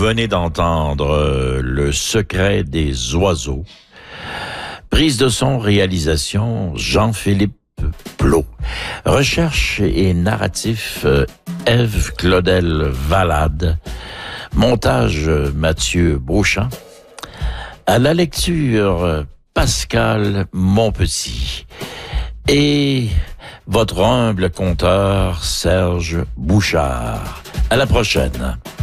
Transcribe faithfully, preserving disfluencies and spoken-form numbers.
Venez d'entendre euh, Le secret des oiseaux. Prise de son, réalisation, Jean-Philippe Plot. Recherche et narratif, euh, Ève Claudel Valade. Montage, euh, Mathieu Beauchamp. À la lecture, euh, Pascal Monpetit. Et votre humble conteur, Serge Bouchard. À la prochaine.